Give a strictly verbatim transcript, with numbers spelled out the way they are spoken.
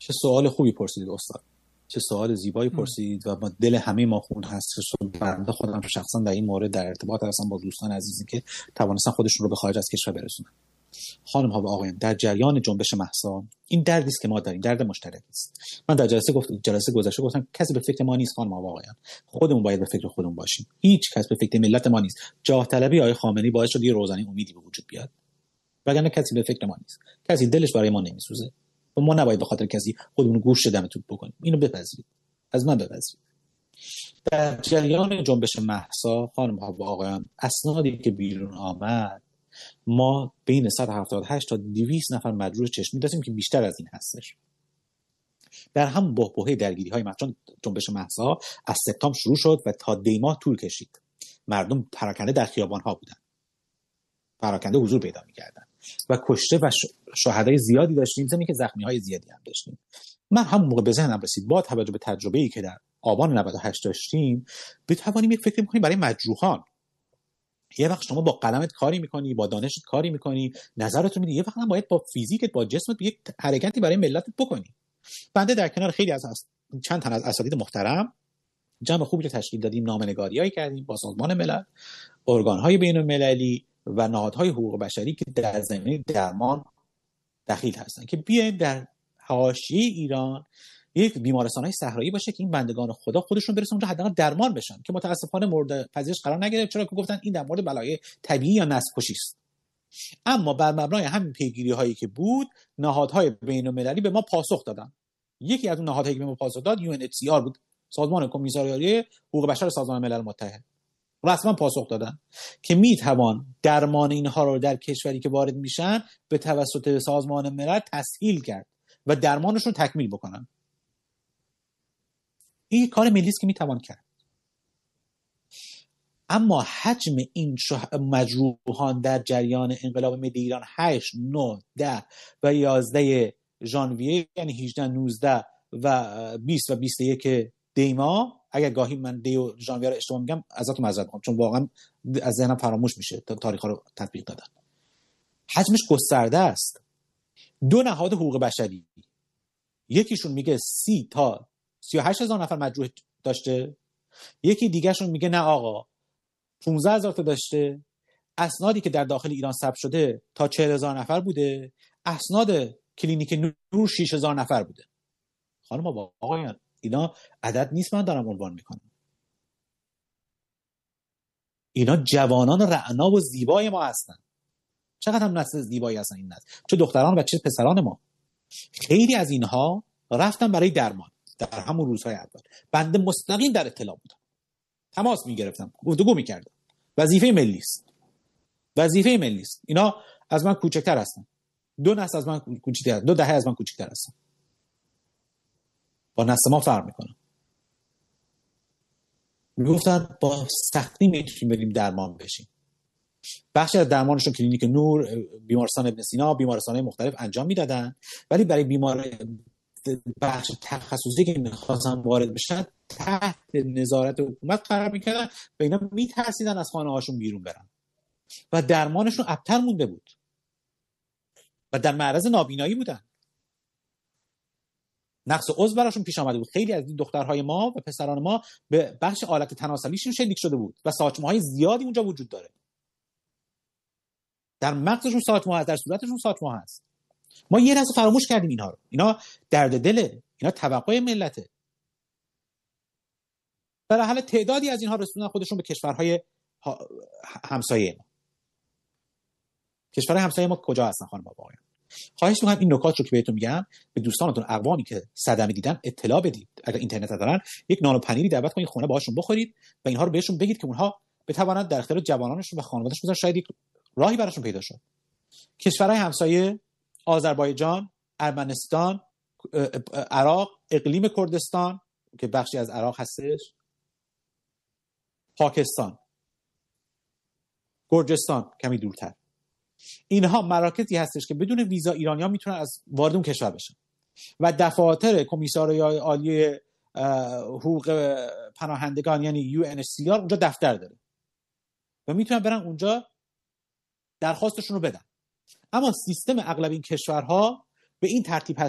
چه سوال خوبی پرسیدید استاد، چه سوال زیبایی پرسید و با دل همه ما خون هست. بنده خودم شخصا در این مورد در ارتباط هستم با دوستان عزیزی که توانستن خودشون رو به خارج از کشور برسونن. خانم ها و آقایان، در جریان جنبش مهسا این دردی است که ما داریم، درد مشترکی است. من در جلسه گفت جلسه گذشته گفتم کسی به فکر ما نیست خانم ها و آقایان، خودمون باید به فکر خودمون باشیم. هیچ کس به فکر ملت ما نیست. جاه طلبی آقای خامنه‌ای باعث شد یه روزنه امیدی به وجود بیاد، وگرنه کسی به فکر ما نیست. کسی دلش برای ما نمیسوزه و ما نباید به خاطر کسی خودمون گوش دم توپ بکنیم. اینو بپذیرید، از من بپذیرید. در جریان جنبش مهسا خانم ها و آقایان، اسنادی که بیرون آمد، ما بین صد و هفتاد و هشت تا دویست نفر مجروح چشمی داشتیم که بیشتر از این هستش. در هم بحبوحه درگیری های مهسا، جنبش مهسا از سپتامبر شروع شد و تا دی ماه طول کشید. مردم پراکنده در خیابان ها بودن، پراکنده حضور پیدا می‌کردن و کشته و شهدای زیادی داشتیم، زمین که زخمی های زیادی هم داشتیم. من همون موقع به ذهنم رسید با توجه به تجربه‌ای که در آبان نود و هشت داشتیم بتوانیم یک فکری بکنیم برای مجروحان. یه وقت شما با قلمت کاری میکنی، با دانشت کاری میکنی، نظرتو میدی، یه وقت هم باید با فیزیکت، با جسمت یک حرکتی برای ملتت بکنی. بنده در کنار خیلی از چند تن از اساتید محترم جمع خوبی رو تشکیل دادیم، نامه‌نگاریایی کردیم با سازمان ملل، ارگان‌های بین‌المللی و نهادهای حقوق بشری که در زمینه درمان دخیل هستن که بیایم در حاشیه ایران یک بیمارستان‌های صحرایی باشه که این بندگان خدا خودشون برسن اونجا حداقل درمان بشن، که متاسفانه مورد پذیرش قرار نگرفت، چرا که گفتن این در مورد بلای طبیعی یا نسل‌کشی است. اما بر مبنای همین پیگیری‌هایی که بود، نهادهای بین‌المللی به ما پاسخ دادن. یکی از اون نهادهایی که به ما پاسخ داد یو ان اچ سی آر بود، سازمان کمیساریای حقوق بشر سازمان ملل متحد. رسما پاسخ دادن که میتوان درمان اینها رو در کشوری که وارد میشن به توسط سازمان ملل تسهیل کرد و درمانشون تکمیل بکنن. این کار ملی است که میتوان کرد. اما حجم این مجروحان در جریان انقلاب ملی ایران هشت، نه، ده و یازده ژانویه، یعنی هجده، نوزده و بیست و بیست و یک دی ماه، اگر گاهی من دی و ژانویه رو اشتباه میگم ازتون معذرت میخوام چون واقعا از ذهنم فراموش میشه تاریخ‌ها رو تطبیق دادن. حجمش گسترده است. دو نهاد حقوق بشری، یکیشون میگه سی تا سی و هشت هزار نفر مجروح داشته، یکی دیگهشون میگه نه آقا پانزده هزار تا داشته. اسنادی که در داخل ایران ثبت شده تا چهل هزار نفر بوده، اسناد کلینیک نور شش هزار نفر بوده. خانم و آقایان، اینا عدد نیست من دارم عنوان میکنم. اینا جوانان رعنا و زیبای ما هستن. چقدر هم نسل زیبایی هستن این نسل، چه دختران و چه پسران ما. خیلی از اینها رفتن برای درمان در همون روزهای اول. بنده مستقیم در اطلاع بودم، تماس میگرفتم، گفتگو میکردم. وظیفه ملی است، وظیفه ملی است. اینا از من کوچکتر هستن، دو نسل از من کوچکتر، دو دهه از من کوچکتر هستن، با نسل ما فرق میکنن. میگفتن با سختی میتونیم بریم درمان بشیم. بخشی از درمانشون کلینیک نور، بیمارستان ابن سینا، بیمارستان‌های مختلف انجام میدادن، ولی برای بیمار بخش تخصصی که میخواستن وارد بشن تحت نظارت حکومت قرار میکردن و اینا میترسیدن از خانه هاشون بیرون برن و درمانشون ابتر مونده بود و در معرض نابینایی بودن. نقص عضو براشون پیش آمده بود. خیلی از این دخترهای ما و پسران ما به بخش آلت تناسلیشون شلیک شده بود و ساچمه‌های زیادی اونجا وجود داره. در مغزشون ساچمه هست، در صورتشون ساچمه هست. ما یه لحظه فراموش کردیم اینها رو. اینا درد دله، اینا توقع ملته. در حال تعدادی از اینها رسوندن خودشون به کشورهای همسایه ما. کشورهای همسایه ما کجا هستن خانم و آقایان؟ خواهش می‌کنم این نکات رو که بهتون میگم به دوستانتون، اقوامی که صدمه دیدن اطلاع بدید. اگر اینترنت دارن یک نان و پنیری دعوت کنید خونه باهاشون بخورید و اینها رو بهشون بگید که اونها بتوانند در اختیار جوانانشون و خانواده‌شون بذارن، شاید یک راهی براشون پیدا شد. کشورهای همسایه، آذربایجان، ارمنستان، عراق، اقلیم کردستان که بخشی از عراق هستش، پاکستان، گرجستان کمی دورتر، اینها مراکزی هستش که بدون ویزا ایرانی‌ها میتونن از وارد اون کشور بشن و دفاتر کمیساریای عالی حقوق پناهندگان یعنی یو ان اچ سی آر اونجا دفتر داره و میتونن برن اونجا درخواستشون رو بدن. اما سیستم اغلب این کشورها به این ترتیب